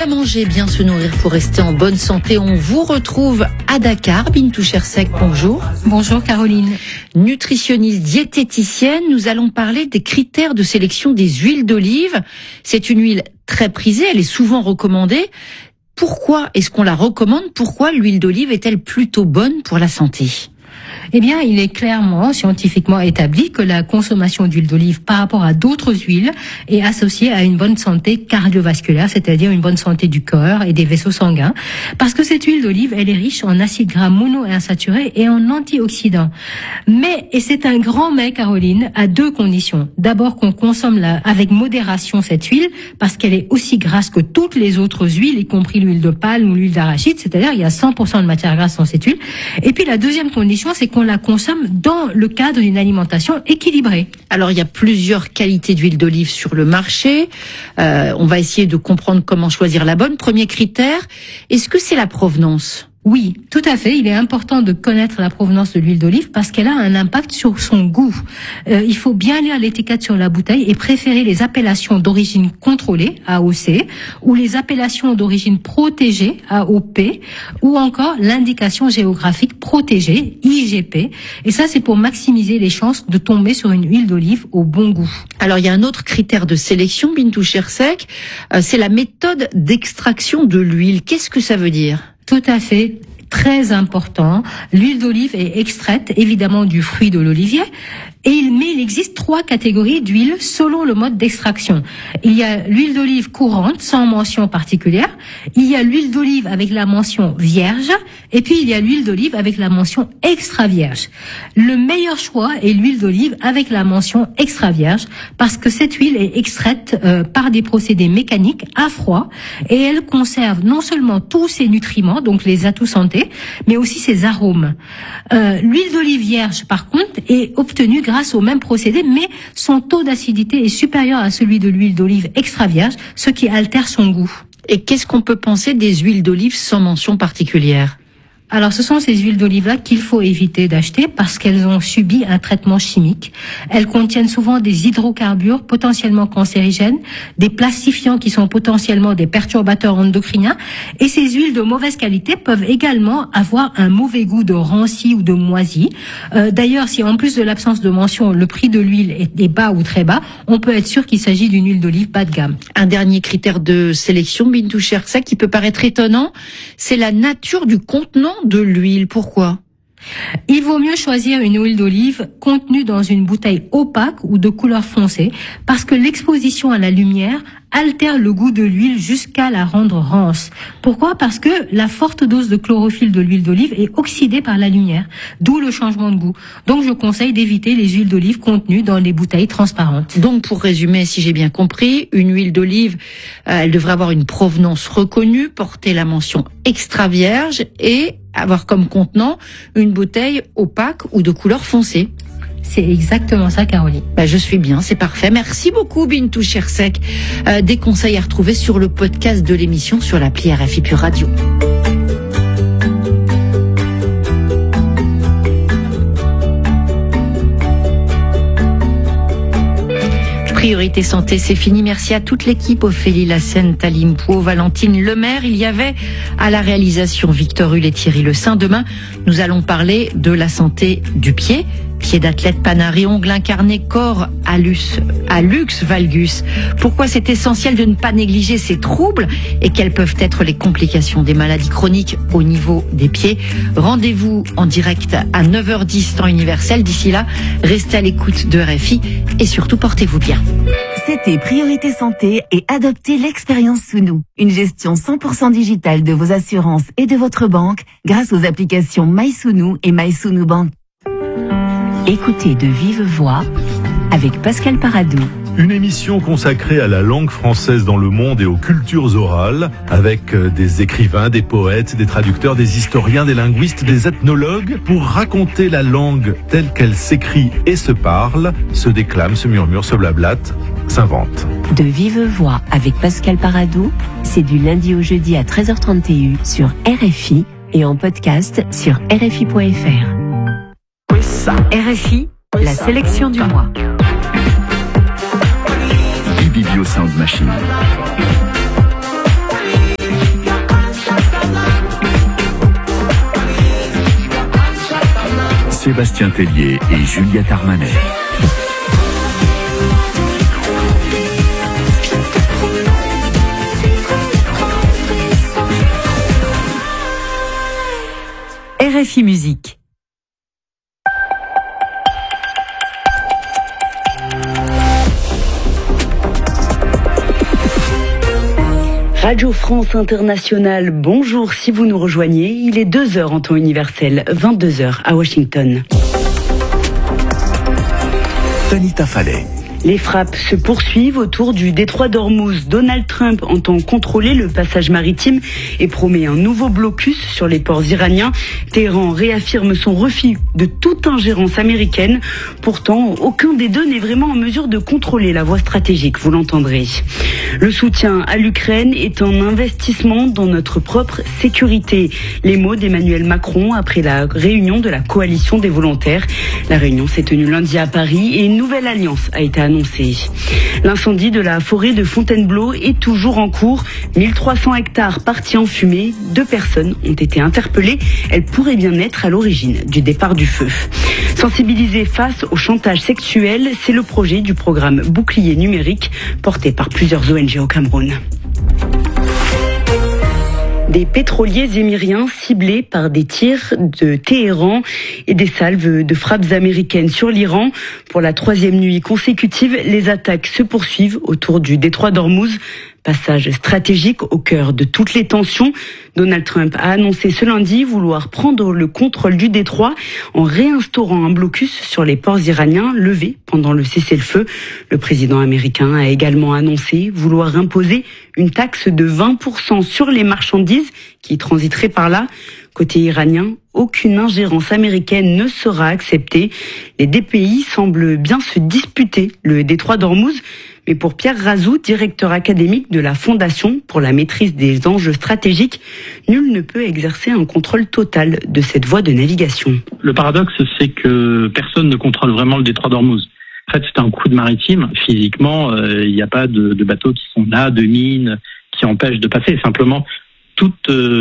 Bien manger, bien se nourrir pour rester en bonne santé. On vous retrouve à Dakar. Bintou Chersek, bonjour. Bonjour Caroline. Nutritionniste, diététicienne, nous allons parler des critères de sélection des huiles d'olive. C'est une huile très prisée, elle est souvent recommandée. Pourquoi est-ce qu'on la recommande? Pourquoi l'huile d'olive est-elle plutôt bonne pour la santé? Eh bien, il est clairement, scientifiquement établi que la consommation d'huile d'olive par rapport à d'autres huiles est associée à une bonne santé cardiovasculaire, c'est-à-dire une bonne santé du cœur et des vaisseaux sanguins. Parce que cette huile d'olive, elle est riche en acides gras monoinsaturés et en antioxydants. Mais, et c'est un grand mais, Caroline, à deux conditions. D'abord, qu'on consomme avec modération cette huile, parce qu'elle est aussi grasse que toutes les autres huiles, y compris l'huile de palme ou l'huile d'arachide, c'est-à-dire il y a 100% de matière grasse dans cette huile. Et puis la deuxième condition, c'est qu'on la consomme dans le cadre d'une alimentation équilibrée. Alors, il y a plusieurs qualités d'huile d'olive sur le marché. On va essayer de comprendre comment choisir la bonne. Premier critère, est-ce que c'est la provenance ? Oui, tout à fait. Il est important de connaître la provenance de l'huile d'olive parce qu'elle a un impact sur son goût. Il faut bien lire l'étiquette sur la bouteille et préférer les appellations d'origine contrôlée, AOC, ou les appellations d'origine protégée, AOP, ou encore l'indication géographique protégée, IGP. Et ça, c'est pour maximiser les chances de tomber sur une huile d'olive au bon goût. Alors, il y a un autre critère de sélection, Bintou Chersek, c'est la méthode d'extraction de l'huile. Qu'est-ce que ça veut dire ? Tout à fait, très important. L'huile d'olive est extraite évidemment du fruit de l'olivier. Mais il existe 3 catégories d'huile selon le mode d'extraction. Il y a l'huile d'olive courante sans mention particulière, il y a l'huile d'olive avec la mention vierge, et puis il y a l'huile d'olive avec la mention extra vierge. Le meilleur choix est l'huile d'olive avec la mention extra vierge, parce que cette huile est extraite par des procédés mécaniques à froid, et elle conserve non seulement tous ses nutriments, donc les atouts santé, mais aussi ses arômes. L'huile d'olive vierge, par contre, est obtenue grâce au même procédé, mais son taux d'acidité est supérieur à celui de l'huile d'olive extra vierge, ce qui altère son goût. Et qu'est-ce qu'on peut penser des huiles d'olive sans mention particulière ? Alors, ce sont ces huiles d'olive-là qu'il faut éviter d'acheter parce qu'elles ont subi un traitement chimique. Elles contiennent souvent des hydrocarbures potentiellement cancérigènes, des plastifiants qui sont potentiellement des perturbateurs endocriniens. Et ces huiles de mauvaise qualité peuvent également avoir un mauvais goût de ranci ou de moisi. D'ailleurs, si en plus de l'absence de mention, le prix de l'huile est bas ou très bas, on peut être sûr qu'il s'agit d'une huile d'olive bas de gamme. Un dernier critère de sélection, Bintou Chersek, qui peut paraître étonnant, c'est la nature du contenant de l'huile. Pourquoi ? Il vaut mieux choisir une huile d'olive contenue dans une bouteille opaque ou de couleur foncée parce que l'exposition à la lumière altère le goût de l'huile jusqu'à la rendre rance. Pourquoi ? Parce que la forte dose de chlorophylle de l'huile d'olive est oxydée par la lumière, d'où le changement de goût. Donc je conseille d'éviter les huiles d'olive contenues dans les bouteilles transparentes. Donc pour résumer, si j'ai bien compris, une huile d'olive, elle devrait avoir une provenance reconnue, porter la mention extra vierge et avoir comme contenant une bouteille opaque ou de couleur foncée. C'est exactement ça, Caroline. Je suis bien, c'est parfait. Merci beaucoup, Bintou Chersek. Des conseils à retrouver sur le podcast de l'émission sur l'appli RFI Pure Radio. Priorité santé, c'est fini. Merci à toute l'équipe, Ophélie Lassène, Talim Pouot, Valentine Lemaire. Il y avait à la réalisation Victor Hull et Thierry Le Saint. Demain, nous allons parler de la santé du pied. Pied d'athlète, panari, ongles incarnés, corps, hallux valgus. Pourquoi c'est essentiel de ne pas négliger ces troubles et quelles peuvent être les complications des maladies chroniques au niveau des pieds. Rendez-vous en direct à 9h10 temps universel. D'ici là, restez à l'écoute de RFI et surtout portez-vous bien. C'était Priorité Santé et adoptez l'expérience Sounou. Une gestion 100% digitale de vos assurances et de votre banque grâce aux applications MySounou et MySounou Bank. Écoutez de vive voix avec Pascal Paradou. Une émission consacrée à la langue française dans le monde et aux cultures orales, avec des écrivains, des poètes, des traducteurs, des historiens, des linguistes, des ethnologues, pour raconter la langue telle qu'elle s'écrit et se parle, se déclame, se murmure, se blablate, s'invente. De vive voix avec Pascal Paradou, c'est du lundi au jeudi à 13h30 TU sur RFI et en podcast sur RFI.fr. RFI, la sélection du mois. Bibio Sound Machine. Sébastien Tellier et Juliette Armanet. RFI Musique. Radio France Internationale, bonjour si vous nous rejoignez. Il est 2h en temps universel, 22h à Washington. Tanita Fallet. Les frappes se poursuivent autour du détroit d'Ormuz. Donald Trump entend contrôler le passage maritime et promet un nouveau blocus sur les ports iraniens. Téhéran réaffirme son refus de toute ingérence américaine. Pourtant, aucun des deux n'est vraiment en mesure de contrôler la voie stratégique, vous l'entendrez. Le soutien à l'Ukraine est un investissement dans notre propre sécurité. Les mots d'Emmanuel Macron après la réunion de la coalition des volontaires. La réunion s'est tenue lundi à Paris et une nouvelle alliance a été annoncée. L'incendie de la forêt de Fontainebleau est toujours en cours. 1300 hectares partis en fumée. 2 personnes ont été interpellées. Elles pourraient bien être à l'origine du départ du feu. Sensibiliser face au chantage sexuel, c'est le projet du programme Bouclier numérique porté par plusieurs ONG au Cameroun. Des pétroliers émiriens ciblés par des tirs de Téhéran et des salves de frappes américaines sur l'Iran. Pour la 3e nuit consécutive, les attaques se poursuivent autour du détroit d'Ormuz. Passage stratégique au cœur de toutes les tensions. Donald Trump a annoncé ce lundi vouloir prendre le contrôle du détroit en réinstaurant un blocus sur les ports iraniens levés pendant le cessez-le-feu. Le président américain a également annoncé vouloir imposer une taxe de 20% sur les marchandises qui transiteraient par là. Côté iranien, aucune ingérence américaine ne sera acceptée. Les deux pays semblent bien se disputer le détroit d'Ormuz. Mais pour Pierre Razou, directeur académique de la Fondation pour la maîtrise des enjeux stratégiques, nul ne peut exercer un contrôle total de cette voie de navigation. Le paradoxe, c'est que personne ne contrôle vraiment le détroit d'Ormuz. En fait, c'est un coude maritime. Physiquement, il n'y a pas de bateaux qui sont là, de mines qui empêchent de passer. Simplement, tout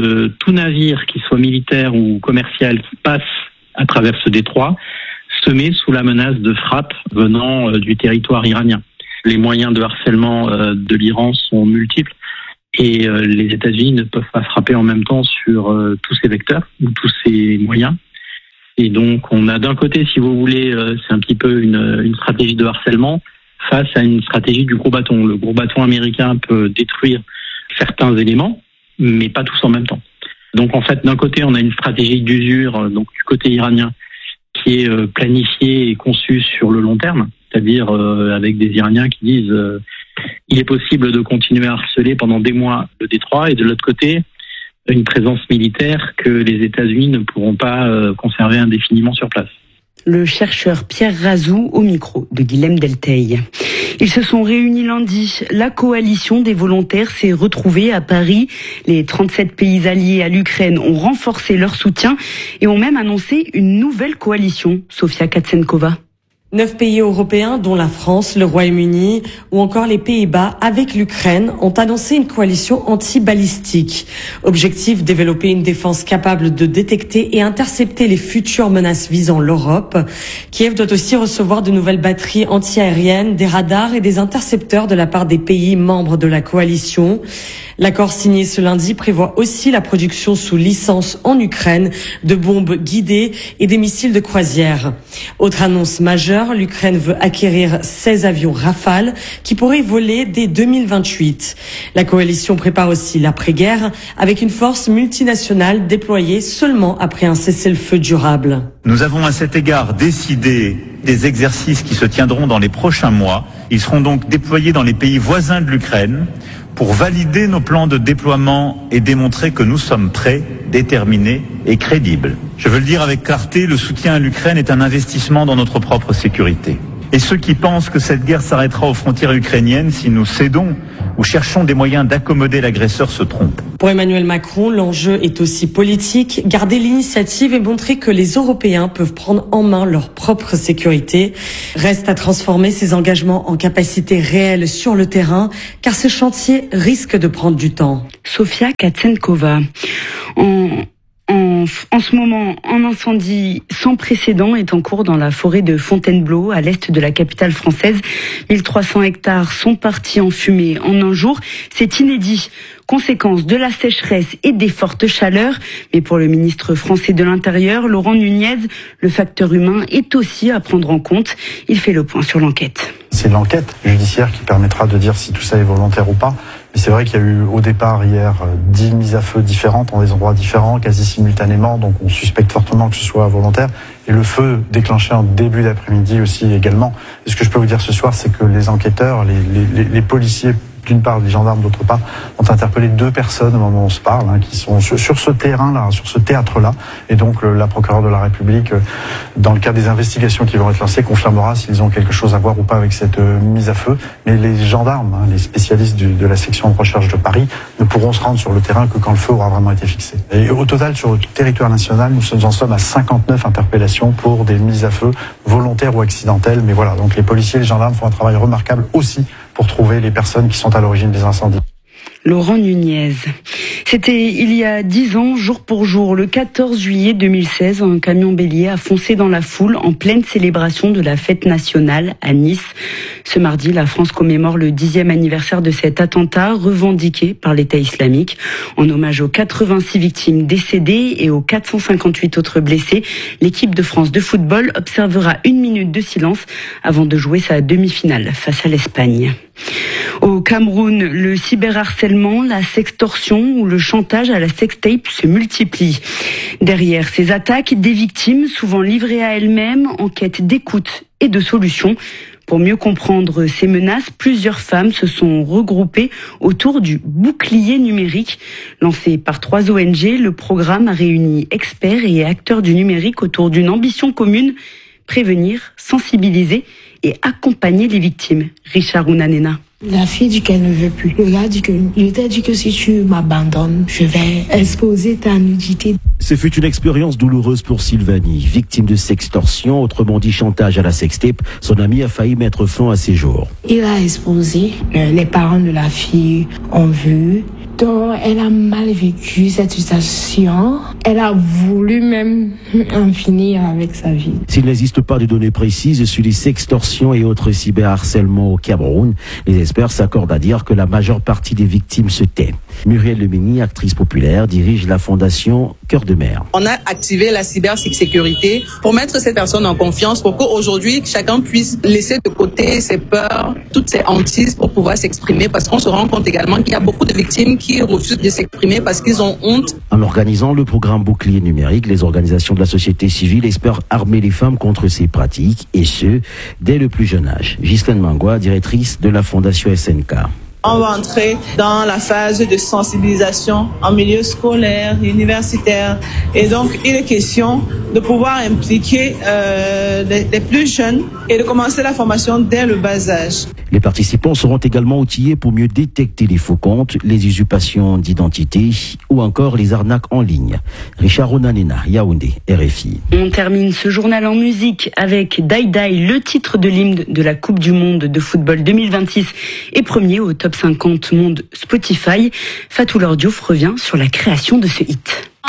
navire, qui soit militaire ou commercial, qui passe à travers ce détroit, se met sous la menace de frappes venant du territoire iranien. Les moyens de harcèlement de l'Iran sont multiples et les États-Unis ne peuvent pas frapper en même temps sur tous ces vecteurs ou tous ces moyens. Et donc, on a d'un côté, si vous voulez, c'est un petit peu une stratégie de harcèlement face à une stratégie du gros bâton. Le gros bâton américain peut détruire certains éléments, mais pas tous en même temps. Donc, en fait, d'un côté, on a une stratégie d'usure, donc du côté iranien, qui est planifiée et conçue sur le long terme, c'est-à-dire avec des Iraniens qui disent il est possible de continuer à harceler pendant des mois le détroit, et de l'autre côté, une présence militaire que les États-Unis ne pourront pas conserver indéfiniment sur place. Le chercheur Pierre Razou au micro de Guilhem Delteil. Ils se sont réunis lundi. La coalition des volontaires s'est retrouvée à Paris. Les 37 pays alliés à l'Ukraine ont renforcé leur soutien et ont même annoncé une nouvelle coalition. Sofia Katsenkova. 9 pays européens, dont la France, le Royaume-Uni ou encore les Pays-Bas, avec l'Ukraine, ont annoncé une coalition anti-balistique. Objectif, développer une défense capable de détecter et intercepter les futures menaces visant l'Europe. Kiev doit aussi recevoir de nouvelles batteries anti-aériennes, des radars et des intercepteurs de la part des pays membres de la coalition. L'accord signé ce lundi prévoit aussi la production sous licence en Ukraine de bombes guidées et des missiles de croisière. Autre annonce majeure, l'Ukraine veut acquérir 16 avions Rafale qui pourraient voler dès 2028. La coalition prépare aussi l'après-guerre avec une force multinationale déployée seulement après un cessez-le-feu durable. Nous avons à cet égard décidé des exercices qui se tiendront dans les prochains mois. Ils seront donc déployés dans les pays voisins de l'Ukraine pour valider nos plans de déploiement et démontrer que nous sommes prêts, déterminés et crédibles. Je veux le dire avec clarté, le soutien à l'Ukraine est un investissement dans notre propre sécurité. Et ceux qui pensent que cette guerre s'arrêtera aux frontières ukrainiennes si nous cédons ou cherchons des moyens d'accommoder l'agresseur se trompent. Pour Emmanuel Macron, l'enjeu est aussi politique, garder l'initiative et montrer que les Européens peuvent prendre en main leur propre sécurité. Reste à transformer ces engagements en capacité réelle sur le terrain, car ce chantier risque de prendre du temps. Sofia Katsenkova. En En ce moment, un incendie sans précédent est en cours dans la forêt de Fontainebleau, à l'est de la capitale française. 1300 hectares sont partis en fumée en un jour. C'est inédit. Conséquence de la sécheresse et des fortes chaleurs. Mais pour le ministre français de l'Intérieur, Laurent Nunez, le facteur humain est aussi à prendre en compte. Il fait le point sur l'enquête. C'est l'enquête judiciaire qui permettra de dire si tout ça est volontaire ou pas. Mais c'est vrai qu'il y a eu au départ hier 10 mises à feu différentes dans des endroits différents, quasi simultanément. Donc on suspecte fortement que ce soit volontaire. Et le feu déclenché en début d'après-midi aussi également. Et ce que je peux vous dire ce soir, c'est que les enquêteurs, les policiers, d'une part, les gendarmes, d'autre part, ont interpellé 2 personnes au moment où on se parle, qui sont sur ce terrain-là, sur ce théâtre-là. Et donc, la procureure de la République, dans le cadre des investigations qui vont être lancées, confirmera s'ils ont quelque chose à voir ou pas avec cette mise à feu. Mais les gendarmes, les spécialistes de la section de recherche de Paris, ne pourront se rendre sur le terrain que quand le feu aura vraiment été fixé. Et au total, sur le territoire national, nous en sommes à 59 interpellations pour des mises à feu volontaires ou accidentelles. Mais voilà, donc les policiers et les gendarmes font un travail remarquable aussi pour trouver les personnes qui sont à l'origine des incendies. Laurent Nunez. C'était il y a 10 ans, jour pour jour, le 14 juillet 2016, un camion bélier a foncé dans la foule en pleine célébration de la fête nationale à Nice. Ce mardi, la France commémore le 10e anniversaire de cet attentat revendiqué par l'État islamique. En hommage aux 86 victimes décédées et aux 458 autres blessés, l'équipe de France de football observera 1 minute de silence avant de jouer sa demi-finale face à l'Espagne. Au Cameroun, le cyberharcèlement, la sextorsion ou le chantage à la sextape se multiplient. Derrière ces attaques, des victimes, souvent livrées à elles-mêmes, en quête d'écoute et de solutions. Pour mieux comprendre ces menaces, plusieurs femmes se sont regroupées autour du bouclier numérique. Lancé par 3 ONG, le programme a réuni experts et acteurs du numérique autour d'une ambition commune: prévenir, sensibiliser et accompagner les victimes. Richard Ounanena. La fille dit qu'elle ne veut plus. Le gars dit que, il t'a dit que si tu m'abandonnes, je vais exposer ta nudité. Ce fut une expérience douloureuse pour Sylvanie. Victime de sextorsion, autrement dit chantage à la sextape, son ami a failli mettre fin à ses jours. Il a exposé, les parents de la fille ont vu. Donc, elle a mal vécu cette situation. Elle a voulu même en finir avec sa vie. S'il n'existe pas de données précises sur les sextorsions et autres cyberharcèlements au Cameroun, les experts s'accordent à dire que la majeure partie des victimes se tait. Muriel Lemeni, actrice populaire, dirige la fondation Cœur de Mer. On a activé la cybersécurité pour mettre cette personne en confiance, pour qu'aujourd'hui, chacun puisse laisser de côté ses peurs, toutes ses hantises pour pouvoir s'exprimer, parce qu'on se rend compte également qu'il y a beaucoup de victimes qui refusent de s'exprimer parce qu'ils ont honte. En organisant le programme Bouclier numérique, les organisations de la société civile espèrent armer les femmes contre ces pratiques, et ce, dès le plus jeune âge. Ghislaine Mangua, directrice de la fondation SNK. On va entrer dans la phase de sensibilisation en milieu scolaire, universitaire. Et donc, il est question de pouvoir impliquer les plus jeunes et de commencer la formation dès le bas âge. Les participants seront également outillés pour mieux détecter les faux comptes, les usurpations d'identité ou encore les arnaques en ligne. Richard Ounanena, Yaoundé, RFI. On termine ce journal en musique avec Dai Dai, le titre de l'hymne de la Coupe du Monde de football 2026 et premier au top 50 monde Spotify. Fatou Lordiouf revient sur la création de ce hit.